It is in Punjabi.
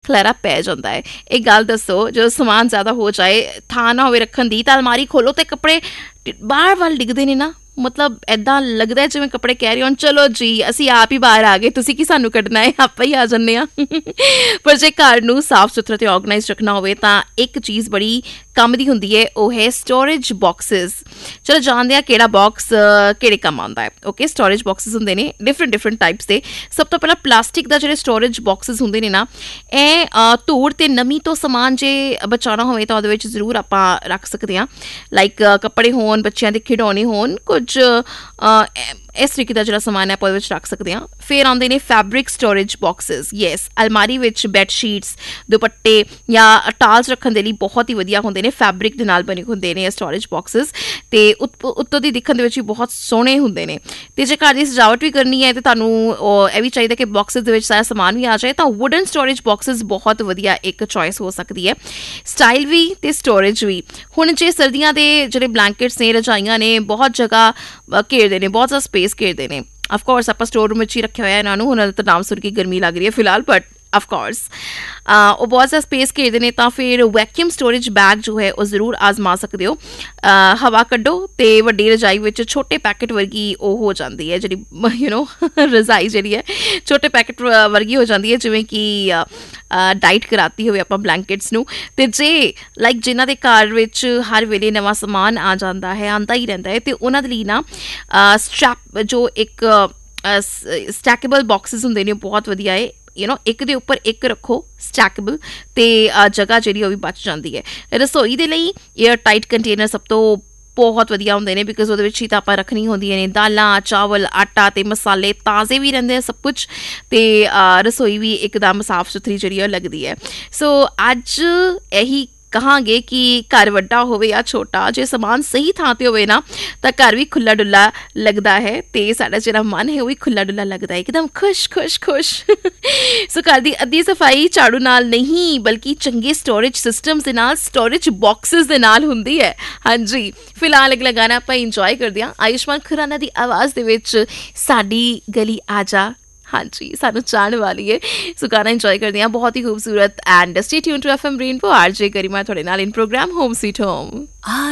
ਖਲਾਰਾ ਪੈ ਜਾਂਦਾ ਹੈ। ਇਹ ਗੱਲ ਦੱਸੋ, ਜਦੋਂ ਸਮਾਨ ਜ਼ਿਆਦਾ ਹੋ ਜਾਏ, ਥਾਂ ਨਾ ਹੋਵੇ ਰੱਖਣ ਦੀ, ਤਾਂ ਅਲਮਾਰੀ ਖੋਲੋ ਤੇ ਕੱਪੜੇ ਬਾਹਰ ਵੱਲ ਡਿੱਗਦੇ ਨੇ ਨਾ। ਮਤਲਬ ਇੱਦਾਂ ਲੱਗਦਾ ਜਿਵੇਂ ਕੱਪੜੇ ਕਹਿ ਰਹੇ ਹੋਣ, ਚਲੋ ਜੀ ਅਸੀਂ ਆਪ ਹੀ ਬਾਹਰ ਆ ਗਏ, ਤੁਸੀਂ ਕੀ ਸਾਨੂੰ ਕੱਢਣਾ ਹੈ, ਆਪਾਂ ਹੀ ਆ ਜਾਂਦੇ ਹਾਂ। ਪਰ ਜੇ ਘਰ ਨੂੰ ਸਾਫ਼ ਸੁਥਰਾ ਅਤੇ ਔਰਗਨਾਈਜ਼ ਰੱਖਣਾ ਹੋਵੇ ਤਾਂ ਇੱਕ ਚੀਜ਼ ਬੜੀ ਕੰਮ ਦੀ ਹੁੰਦੀ ਹੈ, ਉਹ ਹੈ ਸਟੋਰੇਜ ਬਾਕਸਿਸ। ਚਲੋ ਜਾਣਦੇ ਹਾਂ ਕਿਹੜਾ ਬਾਕਸ ਕਿਹੜੇ ਕੰਮ ਆਉਂਦਾ ਹੈ। ਓਕੇ, ਸਟੋਰੇਜ ਬਾਕਸਿਸ ਹੁੰਦੇ ਨੇ ਡਿਫਰੈਂਟ ਟਾਈਪਸ ਦੇ। ਸਭ ਤੋਂ ਪਹਿਲਾਂ ਪਲਾਸਟਿਕ ਦਾ ਜਿਹੜੇ ਸਟੋਰੇਜ ਬਾਕਸਿਸ ਹੁੰਦੇ ਨੇ ਨਾ, ਇਹ ਧੂੜ ਅਤੇ ਨਮੀ ਤੋਂ ਸਮਾਨ ਜੇ ਬਚਾਉਣਾ ਹੋਵੇ ਤਾਂ ਉਹਦੇ ਵਿੱਚ ਜ਼ਰੂਰ ਆਪਾਂ ਰੱਖ ਸਕਦੇ ਹਾਂ। ਲਾਈਕ ਕੱਪੜੇ ਹੋਣ, ਬੱਚਿਆਂ ਦੇ ਖਿਡੌਣੇ ਹੋਣ, ਕੁਝ ਇਸ ਤਰੀਕੇ ਦਾ ਜਿਹੜਾ ਸਮਾਨ ਹੈ ਆਪਾਂ ਉਹਦੇ ਵਿੱਚ ਰੱਖ ਸਕਦੇ ਹਾਂ। ਫਿਰ ਆਉਂਦੇ ਨੇ ਫੈਬਰਿਕ ਸਟੋਰੇਜ ਬਾਕਸਿਸ। ਯੈਸ, ਅਲਮਾਰੀ ਵਿੱਚ ਬੈੱਡ ਸ਼ੀਟਸ, ਦੁਪੱਟੇ ਜਾਂ ਟਾਲਸ ਰੱਖਣ ਦੇ ਲਈ ਬਹੁਤ ਹੀ ਵਧੀਆ ਹੁੰਦੇ ਨੇ। ਫੈਬਰਿਕ ਦੇ ਨਾਲ ਬਣੇ ਹੁੰਦੇ ਨੇ ਇਹ ਸਟੋਰੇਜ ਬਾਕਸਿਸ, ਅਤੇ ਉੱਤੋਂ ਦੀ ਦਿਖਣ ਦੇ ਵਿੱਚ ਵੀ ਬਹੁਤ ਸੋਹਣੇ ਹੁੰਦੇ ਨੇ। ਅਤੇ ਜੇ ਘਰ ਦੀ ਸਜਾਵਟ ਵੀ ਕਰਨੀ ਹੈ ਅਤੇ ਤੁਹਾਨੂੰ ਇਹ ਵੀ ਚਾਹੀਦਾ ਕਿ ਬਾਕਸਿਸ ਦੇ ਵਿੱਚ ਸਾਰਾ ਸਮਾਨ ਵੀ ਆ ਜਾਏ, ਤਾਂ ਵੁਡਨ ਸਟੋਰੇਜ ਬਾਕਸਿਸ ਬਹੁਤ ਵਧੀਆ ਇੱਕ ਚੋਇਸ ਹੋ ਸਕਦੀ ਹੈ। ਸਟਾਈਲ ਵੀ ਅਤੇ ਸਟੋਰੇਜ ਵੀ। ਹੁਣ ਜੇ ਸਰਦੀਆਂ ਦੇ ਜਿਹੜੇ ਬਲੈਂਕਟਸ ਨੇ, ਰਜਾਈਆਂ ਨੇ, ਬਹੁਤ ਜਗ੍ਹਾ ਘੇਰਦੇ ਨੇ, ਬਹੁਤ ਜ਼ਿਆਦਾ ਸਪੇਸ ਘੇਰਦੇ ਨੇ। ਅਫਕੋਰਸ ਆਪਾਂ ਸਟੋਰ ਰੂਮ ਵਿੱਚ ਹੀ ਰੱਖਿਆ ਹੋਇਆ ਇਹਨਾਂ ਨੂੰ, ਉਹਨਾਂ ਦਾ ਤਾਂ ਨਾਮ ਸੁਣ ਕੇ ਗਰਮੀ ਲੱਗ ਰਹੀ ਹੈ ਫਿਲਹਾਲ, ਬਟ ਅਫਕੋਰਸ ਉਹ ਬਹੁਤ ਜ਼ਿਆਦਾ ਸਪੇਸ ਘੇਰਦੇ ਨੇ, ਤਾਂ ਫਿਰ ਵੈਕਿਊਮ ਸਟੋਰੇਜ ਬੈਗ ਜੋ ਹੈ ਉਹ ਜ਼ਰੂਰ ਆਜ਼ਮਾ ਸਕਦੇ ਹੋ। ਹਵਾ ਕੱਢੋ ਅਤੇ ਵੱਡੀ ਰਜਾਈ ਵਿੱਚ ਛੋਟੇ ਪੈਕਟ ਵਰਗੀ ਉਹ ਹੋ ਜਾਂਦੀ ਹੈ, ਜਿਹੜੀ ਰਜ਼ਾਈ ਜਿਹੜੀ ਹੈ ਛੋਟੇ ਪੈਕਟ ਵਰਗੀ ਹੋ ਜਾਂਦੀ ਹੈ, ਜਿਵੇਂ ਕਿ ਡਾਈਟ ਕਰਾਤੀ ਹੋਵੇ ਆਪਾਂ ਬਲੈਂਕਟਸ ਨੂੰ। ਅਤੇ ਜੇ ਲਾਈਕ ਜਿਨ੍ਹਾਂ ਦੇ ਘਰ ਵਿੱਚ ਹਰ ਵੇਲੇ ਨਵਾਂ ਸਮਾਨ ਆ ਜਾਂਦਾ ਹੈ, ਆਉਂਦਾ ਹੀ ਰਹਿੰਦਾ ਹੈ, ਅਤੇ ਉਹਨਾਂ ਦੇ ਲਈ ਨਾ ਸਟਰੈਪ ਜੋ ਇੱਕ ਸਟੈਕੇਬਲ ਬਾਕਸਿਸ ਹੁੰਦੇ ਨੇ, ਉਹ ਬਹੁਤ ਵਧੀਆ ਹੈ। ਇੱਕ ਦੇ ਉੱਪਰ ਇੱਕ ਰੱਖੋ ਸਟੈਕੇਬਲ, ਅਤੇ ਜਗ੍ਹਾ ਜਿਹੜੀ ਉਹ ਵੀ ਬਚ ਜਾਂਦੀ ਹੈ। ਰਸੋਈ ਦੇ ਲਈ ਏਅਰ ਟਾਈਟ ਕੰਟੇਨਰ ਸਭ ਤੋਂ ਬਹੁਤ ਵਧੀਆ ਹੁੰਦੇ ਨੇ, ਬਿਕੋਜ਼ ਉਹਦੇ ਵਿੱਚ ਹੀ ਤਾਂ ਆਪਾਂ ਰੱਖਣੀ ਹੁੰਦੀਆਂ ਨੇ ਦਾਲਾਂ, ਚਾਵਲ, ਆਟਾ ਅਤੇ ਮਸਾਲੇ, ਤਾਜ਼ੇ ਵੀ ਰਹਿੰਦੇ ਆ ਸਭ ਕੁਛ, ਅਤੇ ਰਸੋਈ ਵੀ ਇੱਕਦਮ ਸਾਫ਼ ਸੁਥਰੀ ਜਿਹੜੀ ਉਹ ਲੱਗਦੀ ਹੈ। ਸੋ ਅੱਜ ਇਹੀ ਕਹਾਂਗੇ ਕਿ ਘਰ ਵੱਡਾ ਹੋਵੇ ਜਾਂ ਛੋਟਾ, ਜੇ ਸਮਾਨ ਸਹੀ ਥਾਂ 'ਤੇ ਹੋਵੇ ਨਾ, ਤਾਂ ਘਰ ਵੀ ਖੁੱਲ੍ਹਾ ਡੁੱਲਾ ਲੱਗਦਾ ਹੈ, ਅਤੇ ਸਾਡਾ ਜਿਹੜਾ ਮਨ ਹੈ ਉਹ ਵੀ ਖੁੱਲ੍ਹਾ ਡੁੱਲਾ ਲੱਗਦਾ ਹੈ, ਇੱਕਦਮ ਖੁਸ਼। ਸੋ ਘਰ ਦੀ ਅੱਧੀ ਸਫਾਈ ਝਾੜੂ ਨਾਲ ਨਹੀਂ, ਬਲਕਿ ਚੰਗੇ ਸਟੋਰੇਜ ਸਿਸਟਮਸ ਦੇ ਨਾਲ, ਸਟੋਰੇਜ ਬਾਕਸਿਸ ਦੇ ਨਾਲ ਹੁੰਦੀ ਹੈ। ਹਾਂਜੀ, ਫਿਲਹਾਲ ਅਗਲਾ ਗਾਣਾ ਆਪਾਂ ਇੰਜੋਏ ਕਰਦੇ ਹਾਂ ਆਯੁਸ਼ਮਾਨ ਖੁਰਾਨਾ ਦੀ ਆਵਾਜ਼ ਦੇ ਵਿੱਚ, ਸਾਡੀ ਗਲੀ ਆ ਜਾ। ਹਾਂਜੀ, ਸਾਨੂੰ ਚਾਹਣ ਵਾਲੀ ਹੈ। ਸੋ ਗਾਣਾ ਇੰਜੋਏ ਕਰਦੇ ਹਾਂ, ਬਹੁਤ ਹੀ ਖੂਬਸੂਰਤ। And stay tune to FM rainbow, RJ ਗਰਿਮਾ ਤੁਹਾਡੇ ਨਾਲ in programme home sweet home.